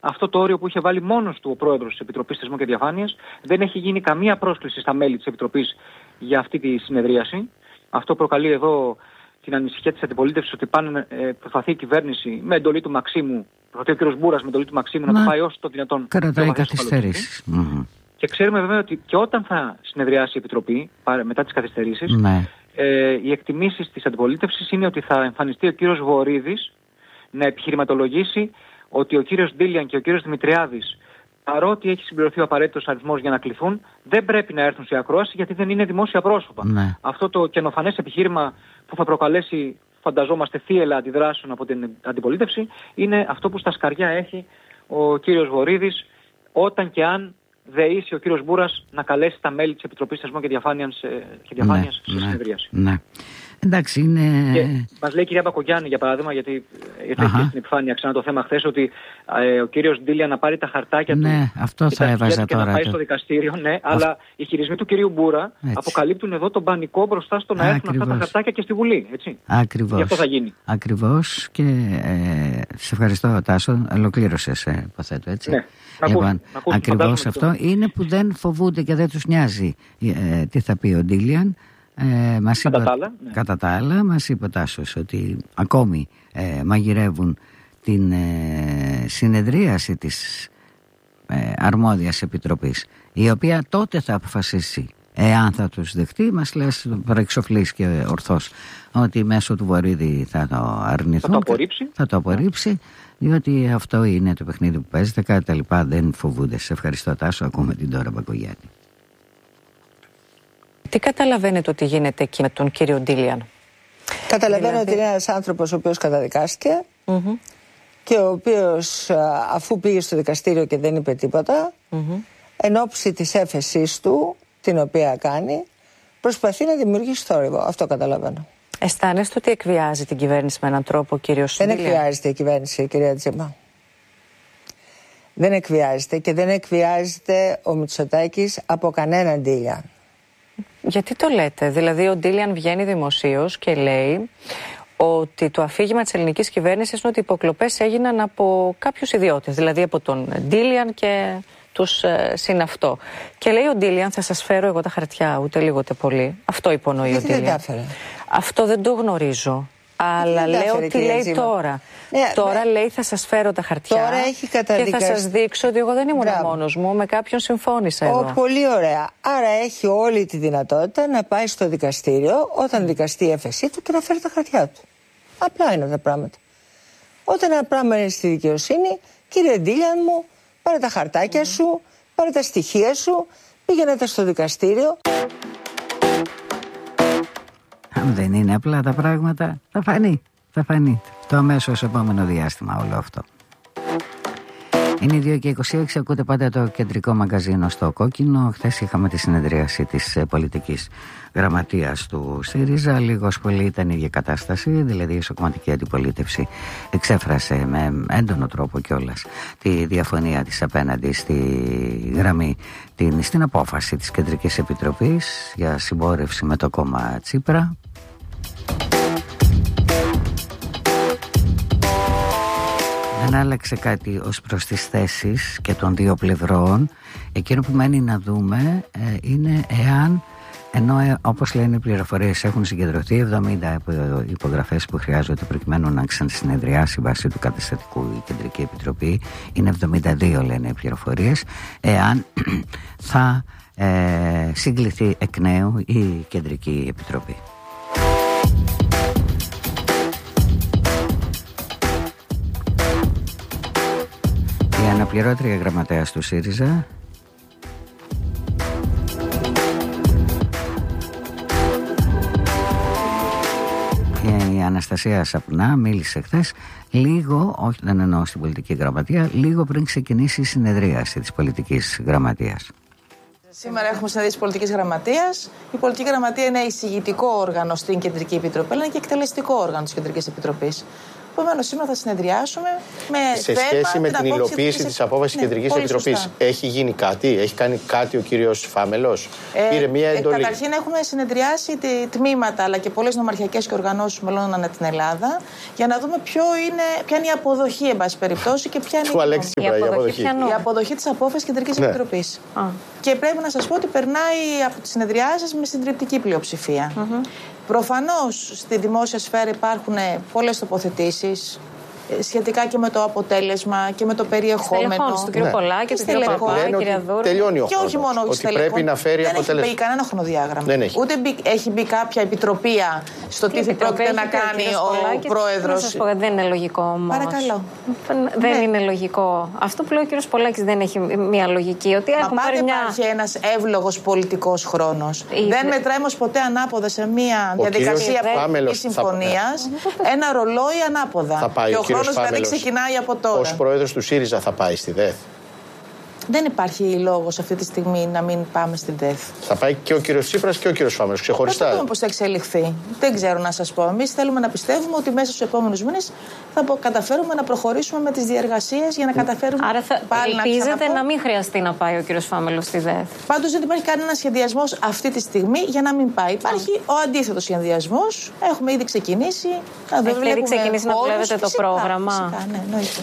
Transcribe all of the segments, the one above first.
αυτό το όριο που είχε βάλει μόνος του ο πρόεδρος της Επιτροπής Θεσμών και Διαφάνειας. Δεν έχει γίνει καμία πρόσκληση στα μέλη της Επιτροπής για αυτή τη συνεδρίαση. Αυτό προκαλεί εδώ την ανησυχία της αντιπολίτευσης ότι προσπαθεί η κυβέρνηση με εντολή του Μαξίμου, προσπαθεί ο κ. Μπούρας με εντολή του Μαξίμου να το πάει όσο το δυνατόν. Κρατάει καθυστερήσεις. Και ξέρουμε βέβαια ότι και όταν θα συνεδριάσει η Επιτροπή, μετά τις καθυστερήσεις, οι εκτιμήσεις της αντιπολίτευσης είναι ότι θα εμφανιστεί ο κύριος Βορίδης να επιχειρηματολογήσει ότι ο κύριος Ντίλιαν και ο κύριος Δημητριάδης, παρότι έχει συμπληρωθεί ο απαραίτητος αριθμός για να κληθούν, δεν πρέπει να έρθουν σε ακρόαση γιατί δεν είναι δημόσια πρόσωπα. Αυτό το καινοφανές επιχείρημα που θα προκαλέσει, φανταζόμαστε, θύελλα αντιδράσεων από την αντιπολίτευση, είναι αυτό που στα σκαριά έχει ο κύριος Βορίδης, όταν και αν δεήσει ο κύριος Μπούρας να καλέσει τα μέλη της Επιτροπής Θεσμών και Διαφάνειας σε συνεδρίαση. Εντάξει, είναι... Και μας λέει η κυρία Μπακογιάννη, για παράδειγμα, γιατί ήρθε και στην επιφάνεια ξανά το θέμα χθες, ότι ο κύριος Ντίλιαν να πάρει τα χαρτάκια του αυτό θα έβαζα και τώρα, να πάει στο δικαστήριο. Αλλά οι χειρισμοί του κυρίου Μπούρα αποκαλύπτουν εδώ τον πανικό μπροστά στο να έρθουν αυτά τα χαρτάκια και στη Βουλή. Έτσι. Ακριβώς. Γι' αυτό θα γίνει. Ακριβώς. Και σε ευχαριστώ, Τάσο. Ολοκλήρωσες, υποθέτω, έτσι. Ναι. Λοιπόν, ακριβώς αυτό είναι που δεν φοβούνται και δεν τους νοιάζει τι θα πει ο Ντίλιαν. Κατά τα άλλα, μας είπε ο Τάσος ότι ακόμη μαγειρεύουν την συνεδρίαση της αρμόδιας επιτροπής, η οποία τότε θα αποφασίσει εάν θα τους δεχτεί. Μας λες παρεξοφλής και ορθώς ότι μέσω του Βορίδη θα το αρνηθούν, θα το απορρίψει, διότι αυτό είναι το παιχνίδι που παίζεται. Κατά τα λοιπά δεν φοβούνται. Σε ευχαριστώ, Τάσο. Ακούμε την Τώρα Μπακογιάννη. Τι καταλαβαίνετε ότι γίνεται εκεί με τον κύριο Ντίλιαν? Καταλαβαίνω ότι είναι ένας άνθρωπος ο οποίος καταδικάστηκε και ο οποίος, αφού πήγε στο δικαστήριο και δεν είπε τίποτα, εν ώψη της έφεσής του, την οποία κάνει, προσπαθεί να δημιουργήσει θόρυβο. Αυτό καταλαβαίνω. Αισθάνεστε ότι εκβιάζει την κυβέρνηση με έναν τρόπο ο κύριος Ντίλιαν? Δεν εκβιάζεται η κυβέρνηση, κυρία Τζίμα. Δεν εκβιάζεται και δεν εκβιάζεται ο Μητσοτάκης από κανέναν Ντίλιαν. Γιατί το λέτε? Δηλαδή ο Ντίλιαν βγαίνει δημοσίως και λέει ότι το αφήγημα της ελληνικής κυβέρνησης είναι ότι οι υποκλοπές έγιναν από κάποιους ιδιώτες, δηλαδή από τον Ντίλιαν και τους συναυτό. Και λέει ο Ντίλιαν, θα σας φέρω εγώ τα χαρτιά, ούτε λίγο ούτε πολύ. Αυτό υπονοεί ο Ντίλιαν. Αυτό δεν το γνωρίζω. Αλλά λέω τι λέει τώρα. Τώρα λέει θα σας φέρω τα χαρτιά και θα σας δείξω ότι εγώ δεν ήμουν μόνος μου, με κάποιον συμφώνησα εδώ. Πολύ ωραία. Άρα έχει όλη τη δυνατότητα να πάει στο δικαστήριο όταν δικαστεί η έφεσή του και να φέρει τα χαρτιά του. Απλά είναι τα πράγματα. Όταν ένα πράγμα είναι στη δικαιοσύνη, κύριε Ντίλιαν μου, πάρε τα χαρτάκια σου, πάρε τα στοιχεία σου, πήγαινε τα στο δικαστήριο. Αν δεν είναι απλά τα πράγματα, θα φανεί το αμέσως επόμενο διάστημα όλο αυτό. Είναι οι 2:26, ακούτε πάντα το κεντρικό μαγκαζίνο στο Κόκκινο. Χθες είχαμε τη συνεδρίαση της πολιτικής γραμματείας του ΣΥΡΙΖΑ. Λίγος πολύ ήταν η ίδια κατάσταση, δηλαδή η ισοκομματική αντιπολίτευση εξέφρασε με έντονο τρόπο κιόλας τη διαφωνία της απέναντι στη γραμμή, στην απόφαση της Κεντρικής Επιτροπής για συμπόρευση με το κόμμα Τσίπρα. Δεν άλλαξε κάτι ως προς τις θέσεις και των δύο πλευρών. Εκείνο που μένει να δούμε είναι εάν, ενώ όπως λένε οι πληροφορίες έχουν συγκεντρωθεί 70 υπογραφές που χρειάζονται προκειμένου να ξανασυνεδριάσει βάσει του καταστατικού η Κεντρική Επιτροπή, είναι 72 λένε οι πληροφορίες, εάν θα συγκληθεί εκ νέου η Κεντρική Επιτροπή. Η αναπληρώτρια γραμματέας του ΣΥΡΙΖΑ η Αναστασία Σαπνά μίλησε χθες λίγο, όχι δεν εννοώ στην πολιτική γραμματεία, λίγο πριν ξεκινήσει η συνεδρίαση της πολιτικής γραμματείας. Σήμερα έχουμε συνεδρίαση πολιτικής γραμματείας. Η πολιτική γραμματεία είναι εισηγητικό όργανο στην Κεντρική Επιτροπή, αλλά είναι και εκτελεστικό όργανο της Κεντρικής Επιτροπής. Επομένως, σήμερα θα συνεδριάσουμε σε σχέση με την υλοποίηση της απόφασης της Κεντρικής Επιτροπής. Έχει γίνει κάτι, έχει κάνει κάτι ο κύριος Φάμελος? Πήρε μία εντολή? Καταρχήν, έχουμε συνεδριάσει τμήματα αλλά και πολλές νομαρχιακές και οργανώσεις μελών ανά την Ελλάδα για να δούμε ποια είναι η αποδοχή, εν πάση περιπτώσει, και ποια είναι η αποδοχή της απόφασης Κεντρικής Επιτροπής. Και πρέπει να σας πω ότι περνάει από τις συνεδριάσεις με συντριπτική πλειοψηφία. Προφανώς στη δημόσια σφαίρα υπάρχουν πολλές τοποθετήσεις σχετικά και με το αποτέλεσμα και με το περιεχόμενο. Στον κύριο Πολάκη, στον κύριο Παπά, την κυρία Δούρου. Τελειώνει ο χρόνος. Και όχι μόνο ότι πρέπει να φέρει αποτέλεσμα. Δεν έχει μπει κανένα χρονοδιάγραμμα. Δεν έχει. Ούτε έχει μπει κάποια επιτροπία στο τι πρόκειται να κάνει ο πρόεδρος. Να σας πω, δεν είναι λογικό όμως. Παρακαλώ. Δεν είναι λογικό. Αυτό που λέει ο κύριος Πολάκης δεν έχει μια λογική. Ότι πάντα υπάρχει ένας εύλογος πολιτικός χρόνος. Δεν μετράει όμως ποτέ ανάποδα σε μια διαδικασία πολιτικής συμφωνίας ένα ρολόι ανάποδα. Ο χρόνος δηλαδή ξεκινάει από τώρα. Ως πρόεδρος του ΣΥΡΙΖΑ θα πάει στη ΔΕΘ? Δεν υπάρχει λόγος αυτή τη στιγμή να μην πάμε στην ΔΕΘ. Θα πάει και ο κύριος Τσίπρας και ο κύριος Φάμελος ξεχωριστά. Δεν ξέρουμε πώς θα εξελιχθεί. Δεν ξέρω να σας πω. Εμείς θέλουμε να πιστεύουμε ότι μέσα στους επόμενους μήνες θα καταφέρουμε να προχωρήσουμε με τις διεργασίες για να καταφέρουμε. Άρα ελπίζετε να μην χρειαστεί να πάει ο κύριος Φάμελος στη ΔΕΘ? Πάντως δεν υπάρχει κανένα σχεδιασμός αυτή τη στιγμή για να μην πάει. Υπάρχει ο αντίθετος σχεδιασμός. Έχουμε ήδη ξεκινήσει. Έχετε ήδη ξεκινήσει να δουλεύετε το πρόγραμμα? Φυσικά, ναι, εννοείται.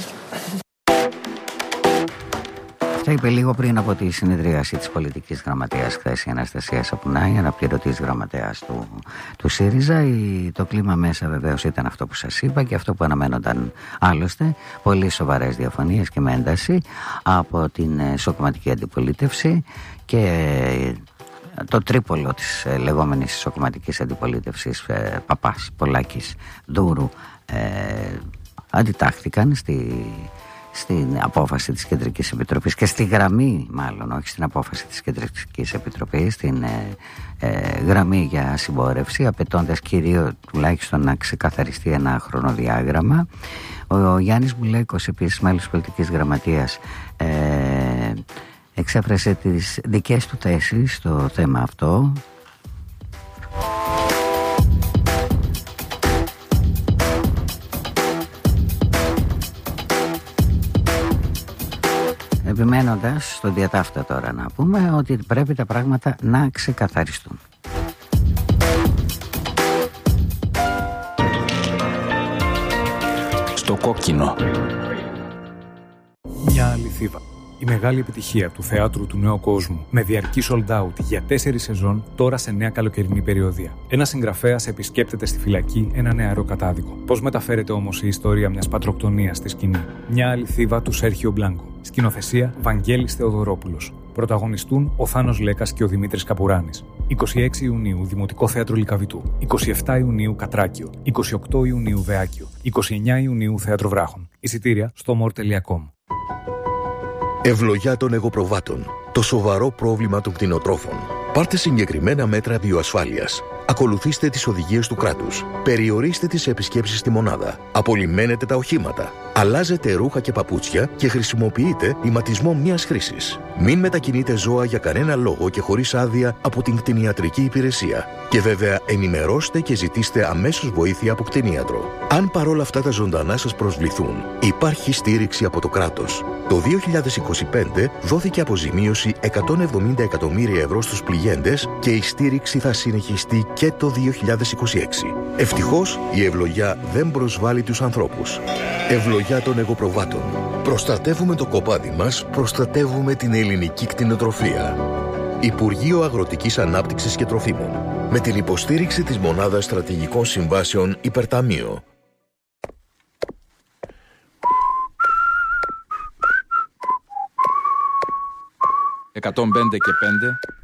Τα είπε λίγο πριν από τη συνεδρίαση της πολιτικής γραμματείας χθες η Αναστασία Σαπουνάη, αναπληρωτής γραμματέας του ΣΥΡΙΖΑ. Το κλίμα μέσα βεβαίως ήταν αυτό που σας είπα και αυτό που αναμένονταν άλλωστε. Πολύ σοβαρές διαφωνίες και με ένταση από την ισοκομματική αντιπολίτευση και το τρίπολο της λεγόμενης ισοκομματικής αντιπολίτευσης, Παπάς, Πολάκης, Δούρου, αντιτάχθηκαν στην απόφαση της Κεντρικής Επιτροπής και στη γραμμή, μάλλον όχι στην απόφαση της Κεντρικής Επιτροπής, στην γραμμή για συμπόρευση, απαιτώντας κυρίως τουλάχιστον να ξεκαθαριστεί ένα χρονοδιάγραμμα. Ο Γιάννης Μπουλέκος, επίσης μέλος της Πολιτικής Γραμματείας, εξέφρασε τις δικές του θέσεις στο θέμα αυτό. Επιμένοντας στο διατάφτα τώρα να πούμε ότι πρέπει τα πράγματα να ξεκαθαριστούν. Στο κόκκινο. Μια αληθίδα. Η μεγάλη επιτυχία του θεάτρου του νέου κόσμου, με διαρκή sold out για 4 σεζόν, τώρα σε νέα καλοκαιρινή περιοδία. Ένας συγγραφέας επισκέπτεται στη φυλακή ένα νεαρό κατάδικο. Πώς μεταφέρεται όμως η ιστορία μιας πατροκτονίας στη σκηνή? Μια αληθίδα του Σέρχιο Μπλάνκο. Σκηνοθεσία Βαγγέλης Θεοδωρόπουλος. Πρωταγωνιστούν ο Θάνος Λέκας και ο Δημήτρης Καπουράνης. 26 Ιουνίου Δημοτικό Θέατρο Λυκαβητού. 27 Ιουνίου Κατράκιο. 28 Ιουνίου Βεάκιο. 29 Ιουνίου Θέατρο Βράχων. Εισιτήρια στο more.com. Ευλογιά των εγωπροβάτων. Το σοβαρό πρόβλημα των κτηνοτρόφων. Πάρτε συγκεκριμένα μέτρα βιοασφάλειας. Ακολουθήστε τις οδηγίες του κράτους. Περιορίστε τις επισκέψεις στη μονάδα. Απολυμμένετε τα οχήματα. Αλλάζετε ρούχα και παπούτσια και χρησιμοποιείτε ηματισμό μιας χρήσης. Μην μετακινείτε ζώα για κανένα λόγο και χωρίς άδεια από την κτηνιατρική υπηρεσία. Και βέβαια ενημερώστε και ζητήστε αμέσως βοήθεια από κτηνίατρο. Αν παρόλα αυτά τα ζωντανά σας προσβληθούν, υπάρχει στήριξη από το κράτος. Το 2025 δόθηκε αποζημίωση 170 εκατομμύρια ευρώ στους πληγέντες και η στήριξη θα συνεχιστεί και το 2026. Ευτυχώς η ευλογιά δεν προσβάλλει τους ανθρώπους. Ευλογιά των εγωπροβάτων. Προστατεύουμε το κοπάδι μας, προστατεύουμε την ελληνική κτηνοτροφία. Υπουργείο Αγροτικής Ανάπτυξης και Τροφίμων. Με την υποστήριξη της Μονάδας Στρατηγικών Συμβάσεων Υπερταμείο. 105 και 5